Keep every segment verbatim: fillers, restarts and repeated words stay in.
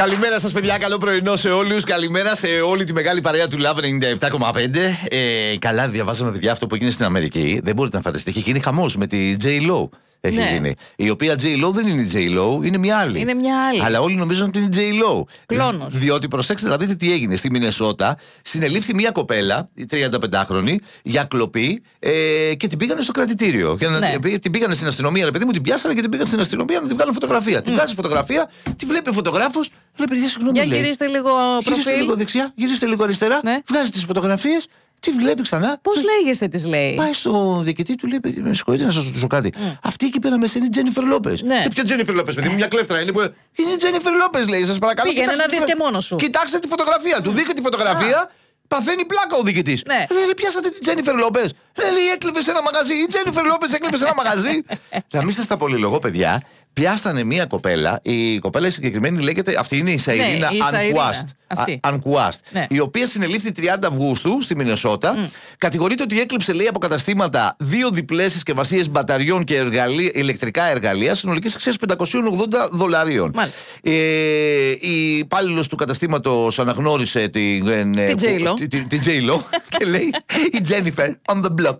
Καλημέρα σας, παιδιά. Καλό πρωινό σε όλους. Καλημέρα σε όλη τη μεγάλη παρέα του Love ενενήντα επτά κόμμα πέντε. Ε, καλά, διαβάζαμε, παιδιά, αυτό που έγινε στην Αμερική. Δεν μπορείτε να φανταστείτε. Έχει γίνει χαμός με τη J-Lo. Έχει ναι. γίνει. Η οποία J-Lo δεν είναι η J-Lo, είναι μια άλλη. Είναι μια άλλη. Αλλά όλοι νομίζουν ότι είναι η J-Lo. Κλόνος. Διότι προσέξτε να δείτε τι έγινε. Στη Μινεσότα συνελήφθη μια κοπέλα, τριανταπεντάχρονη, για κλοπή ε, και την πήγανε στο κρατητήριο. Και ναι. να, την πήγανε στην αστυνομία, ρε παιδί μου, την πιάσανε και την πήγανε στην αστυνομία να την βγάλουν φωτογραφία. Mm. Την βγάζει φωτογραφία, τη βλέπει ο φωτογράφος, λέει παιδιά, συγγνώμη. Για γυρίστε λίγο προφίλ. Γυρίστε λίγο δεξιά, γυρίστε λίγο αριστερά, ναι. βγάζει τις φωτογραφίες. Τι βλέπει ξανά. Πώς λέγεστε, τη λέει. Πάει στο διοικητή του, λέει: με συγχωρείτε να σας ρωτήσω κάτι. Mm. Αυτή εκεί πέρα μέσα είναι η Τζένιφερ Λόπες. Ναι. Και ποια Τζένιφερ Λόπες, παιδί μου, μια κλέφτρα είναι. Που... Είναι η Τζένιφερ Λόπες, λέει. Σας παρακαλώ. Πήγαινε να δεις και μόνος σου. Κοιτάξτε τη φωτογραφία του. Δείτε τη φωτογραφία. Ah. Παθαίνει πλάκα ο διοικητής. Ναι. Λέει: πιάσατε την Τζένιφερ Λόπες. Λέει: έκλειπε σε ένα μαγαζί. Η Τζένιφερ Λόπες έκλειπε σε ένα μαγαζί. Να μην σας τα πολυλογώ, παιδιά. Πιάστανε μία κοπέλα. Η κοπέλα η συγκεκριμένη λέγεται. Αυτή είναι η Σαϊρίνα Ανκουάστ. Ναι. Η οποία συνελήφθη τριάντα Αυγούστου στη Μινεσότα. Mm. Κατηγορείται ότι έκλειψε, λέει, από καταστήματα δύο διπλές συσκευασίες μπαταριών και εργαλεία, ηλεκτρικά εργαλεία συνολικής αξίας πεντακόσια ογδόντα δολαρίων. Ε, η υπάλληλος του καταστήματος αναγνώρισε την J-Lo και λέει: η Jennifer on the block.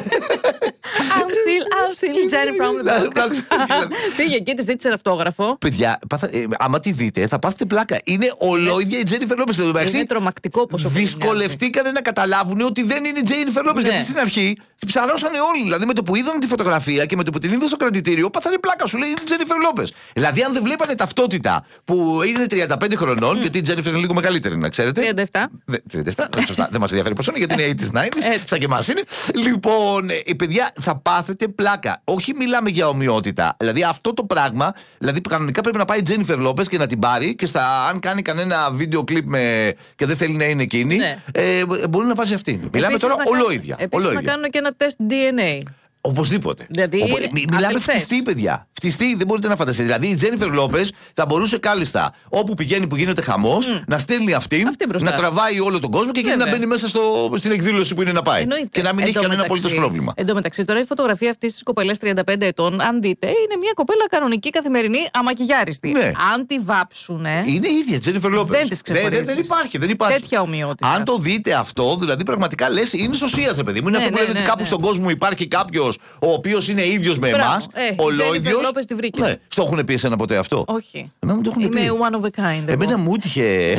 I'm still, I'm still Jennifer on the block. Πήγε εκεί, τη ζήτησε αυτόγραφο. Παιδιά, άμα τη δείτε, θα πάθετε πλάκα. Είναι ολόιδια η Jennifer Lopez. Είναι τρομακτικό πόσο δυσκολευτήκανε να καταλάβουν ότι δεν είναι η Jennifer Lopez. Γιατί στην αρχή ψαρώσανε όλοι. Δηλαδή με το που είδαν τη φωτογραφία και με το που την είδαν στο κρατητήριο, πάθανε πλάκα. Σου λέει είναι η Jennifer Lopez. Δηλαδή, αν δεν βλέπανε ταυτότητα που είναι τριάντα πέντε χρονών, γιατί η Jennifer είναι λίγο μεγαλύτερη, να ξέρετε. τριάντα επτά. τριάντα επτά, σωστά. Δεν μας ενδιαφέρει πόσο είναι, γιατί είναι ογδόντα, ενενήντα, σαν και εμάς είναι. Λοιπόν, οι παιδιά θα πάθετε πλάκα. Όχι μιλάμε για ομοιότητα. Δηλαδή αυτό το πράγμα, δηλαδή κανονικά πρέπει να πάει η Τζένιφερ Λόπες και να την πάρει και στα, αν κάνει κανένα βίντεο κλιπ με, και δεν θέλει να είναι εκείνη, ναι. ε, μπορεί να βάζει αυτή. Επίσης μιλάμε τώρα ολόιδια. Επίσης να κάνουν και ένα τεστ ντι εν έι. Οπωσδήποτε. Δηλαδή, Οπο... Μιλάμε φτιστή, παιδιά. Φτιστή, δεν μπορείτε να φανταστείτε. Δηλαδή η Τζένιφερ Λόπες θα μπορούσε κάλλιστα όπου πηγαίνει που γίνεται χαμός mm. να στέλνει αυτήν, αυτή να τραβάει όλο τον κόσμο και εκείνη να μπαίνει μέσα στο, στην εκδήλωση που είναι να πάει. Εννοείται. Και να μην εν έχει κανένα απολύτως πρόβλημα. Εν τω μεταξύ, τώρα η φωτογραφία αυτή τη κοπελά τριάντα πέντε ετών, αν δείτε, είναι μια κοπέλα κανονική καθημερινή, αμακιγιάριστη. Ναι. Αν τη βάψουνε. Είναι η ίδια Τζένιφερ Λόπες. Δεν τη ξεχωρίζει. Δεν υπάρχει, δεν υπάρχει. Τέτοια ομοιότητα. Αν το δείτε αυτό, δηλαδή πραγματικά λες είναι σωσίαζε, παιδί μου. Είναι αυτό που λένε ότι κάπου στον κόσμο υπάρχει κάποιο ο οποίο είναι ίδιος με εμάς, ε, ολόιδιος. Ναι. Στο έχουν πει εσένα ποτέ αυτό? Όχι. Εμένα μου το έχουν Είμαι πει. one of a kind. Εμένα μου έτυχε.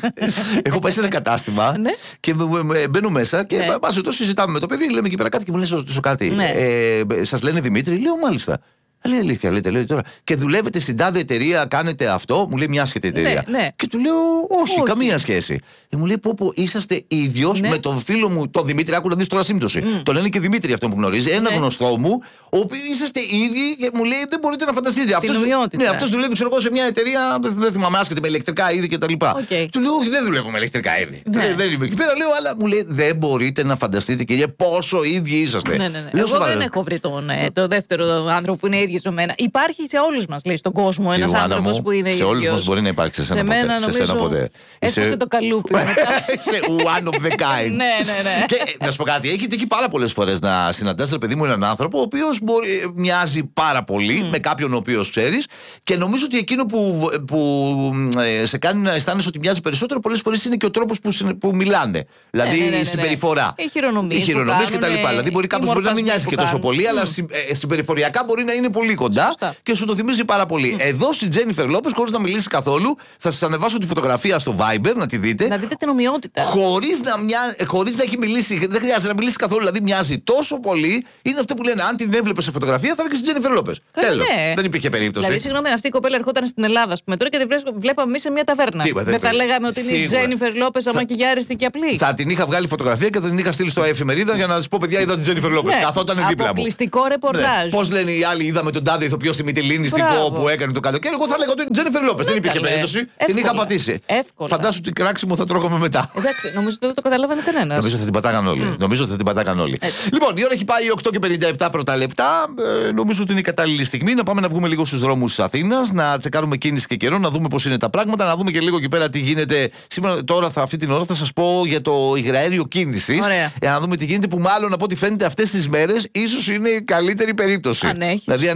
Έχω πάει σε ένα κατάστημα ναι. και μπαίνω μέσα και ναι. μας το συζητάμε με το παιδί. Λέμε εκεί πέρα κάτι και μου λέει: σα ρωτήσω κάτι. Ναι. Ε, σας λένε Δημήτρη? Λέω μάλιστα. Λέει αλήθεια, λέτε, λέει τώρα. Και δουλεύετε στην τάδε εταιρεία, κάνετε αυτό? Μου λέει μια άσχετη εταιρεία. Ναι, ναι. Και του λέω: Όχι, όχι. καμία σχέση. Και μου λέει: Πω, πω είσαστε ίδιος ναι. με τον φίλο μου, τον Δημήτρη. Άκου να δεις τώρα σύμπτωση. Mm. Τον λένε και Δημήτρη αυτό που γνωρίζει. Ένα ναι. γνωστό μου, ο οποίος είσαστε ίδιοι και μου λέει: Δεν μπορείτε να φανταστείτε. Αυτός, ναι, αυτός δουλεύει, ξέρω εγώ, σε μια εταιρεία, δεν θυμάμαι, άσχετη με ηλεκτρικά είδη κτλ. Okay. Του λέω: Όχι, δεν δουλεύω με ηλεκτρικά είδη. Ναι. Δεν είμαι εκεί πέρα, λέω, αλλά μου λέει: Δεν μπορείτε να φανταστείτε, κυρία, πόσο ίδιοι είσαστε. Ναι, ναι, ναι. Εγώ δεν έχω βρει τον το δεύτερο άνθρωπο που είναι ίδιο με μένα. Υπάρχει σε όλους μας, λέει, στον κόσμο ένας άνθρωπος που είναι ίδιος. Σε όλους μας μπορεί να υπάρξει, σε σένα ποτέ. Σε σένα ποτέ. Έσπασε το καλούπι. Είσαι one of the kind. Ναι, ναι, ναι. Και να σου πω κάτι, έχει τύχει πάρα πολλές φορές να συναντάς, ρε παιδί μου, έναν άνθρωπο ο οποίος μοιάζει πάρα πολύ με κάποιον ο οποίος ξέρεις και νομίζω ότι εκείνο που σε κάνει να αισθάνεσαι ότι μοιάζει περισσότερο πολλές φορές είναι και ο τρόπος που μιλάνε. Δηλαδή η συμπεριφορά. Οι χειρονομίες κτλ. Δηλαδή μπορεί κάποιος μπορεί να μην μοιάζει και τόσο πολύ, αλλά συμπεριφοριακά μπορεί να είναι πολύ κοντά. Σωστά. Και σου το θυμίζει πάρα πολύ. Mm. Εδώ στην Τζένιφερ Λόπες, χωρίς να μιλήσει καθόλου, θα σας ανεβάσω τη φωτογραφία στο Viber να τη δείτε. Να δείτε την ομοιότητα. Χωρίς να, μοιά... χωρίς να έχει μιλήσει, δεν χρειάζεται να μιλήσει καθόλου, δηλαδή μοιάζει τόσο πολύ. Είναι αυτό που λένε: Αν την έβλεπε σε φωτογραφία, θα έλεγε στην Τζένιφερ Λόπες. Τέλος. Ναι. Δεν υπήρχε περίπτωση. Δηλαδή, συγγνώμη, αυτή η κοπέλα ερχόταν στην Ελλάδα, πούμε, τώρα και τη βλέπαμε εμείς σε μια ταβέρνα. Τι, δεν θα λέγαμε ότι είναι η Τζένιφερ Λόπες αμακιγιάριστη και απλή. Θα την είχα βγάλει φωτογραφία και θα την είχα στείλει στο εφημερίδα για να τη πω: Παιδιά, είδα την Τζένιφερ Λόπες. Καθόταν δίπλα μου. Αποκλειστικό ρεπορτάζ. Πώς λένε οι άλλοι, είδαμε τον τάδε ηθοποιό στη Μυτιλίνη στην Κο που έκανε το καλοκαίρι. Εγώ θα λέγα ότι είναι Τζένιφερ Λόπες. Δεν υπήρχε περίπτωση. Την είχα πατήσει. Φαντάσου την κράξιμο θα τρώγαμε μετά. Εντάξει, νομίζω ότι δεν το καταλάβανε κανένα. Νομίζω ότι θα την πατάγαν όλοι. Νομίζω ότι θα την πατάγαν όλοι. Λοιπόν, η ώρα έχει πάει οκτώ και πενήντα επτά πρώτα λεπτά. Νομίζω ότι είναι η κατάλληλη στιγμή να πάμε να βγούμε λίγο στους δρόμους της Αθήνας, να τσεκάρουμε κίνηση και καιρό, να δούμε πώς είναι τα πράγματα, να δούμε και λίγο εκεί πέρα τι γίνεται. Σήμερα, τώρα, θα, αυτή την ώρα θα σας πω για το υγραέριο κίνησης. Για να δούμε τι γίνεται, που μάλλον από ό,τι φαίνεται αυτές τις μέρες ίσως είναι η καλύτερη περίπτωση. Αν έχει. Δηλαδή, αν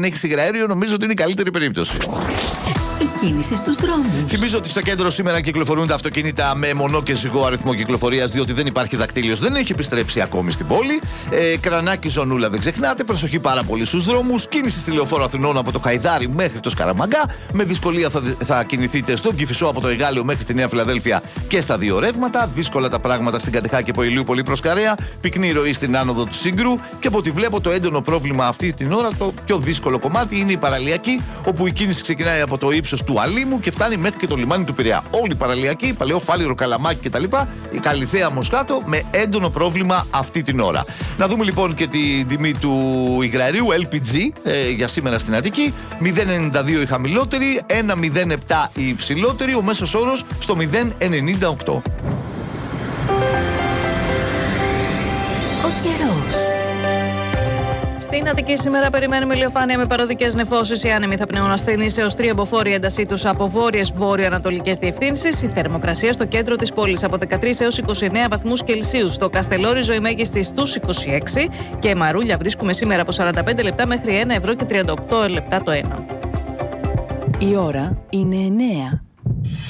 έχεις υγραέριο, νομίζω ότι είναι η καλύτερη περίπτωση. Η κίνηση στους δρόμους. Θυμίζω ότι στο κέντρο σήμερα κυκλοφορούν τα αυτοκίνητα με μονό και ζυγό αριθμό κυκλοφορίας, διότι δεν υπάρχει δακτύλιος, δεν έχει επιστρέψει ακόμη στην πόλη. Ε, κρανάκι ζωνούλα, δεν ξεχνάτε. Προσοχή πάρα πολύ στους δρόμους. Κίνηση στη Λεωφόρο Αθηνών από το Χαϊδάρι μέχρι το Σκαραμαγκά. Με δυσκολία θα, θα κινηθείτε στον Κηφισό από το Εγάλεο μέχρι τη Νέα Φιλαδέλφια και στα δύο ρεύματα. Δύσκολα τα πράγματα στην Κατεχάκη από Ηλίου προς Καρέα. Πυκνή ροή στην άνοδο του Σύγκρου. Και από ό,τι βλέπω, το έντονο πρόβλημα αυτή την ώρα, το πιο δύσκολο κομμάτι είναι η παραλιακή, όπου η κίνηση ξεκινάει από το ύψος του Αλήμου και φτάνει μέχρι και το λιμάνι του Πειραιά. Όλη η παραλιακή, Παλαιό Φάληρο, Καλαμάκι κτλ. Η Καλιθέα Μοσχάτο με έντονο πρόβλημα αυτή την ώρα. Να δούμε λοιπόν και την τιμή του υγραερίου ελ πι τζι ε, για σήμερα στην Αττική. μηδέν ενενήντα δύο η χαμηλότερη, ένα κόμμα μηδέν επτά η υψηλότερη, ο μέσος όρος στο μηδέν κόμμα ενενήντα οκτώ. Ο καιρός. Στην Αττική σήμερα περιμένουμε ηλιοφάνεια με παροδικές νεφώσεις. Οι άνεμοι θα πνέουν ασθενείς έως τριεμποφόρη έντασή τους από βόρειες βόρειο-ανατολικές διευθύνσεις. Η θερμοκρασία στο κέντρο της πόλης από δεκατρείς έως είκοσι εννέα βαθμούς Κελσίου. Στο Καστελόριζο η μέγιστη στους είκοσι έξι και Μαρούλια βρίσκουμε σήμερα από σαράντα πέντε λεπτά μέχρι ένα ευρώ και τριάντα οκτώ λεπτά το ένα. Η ώρα είναι εννέα.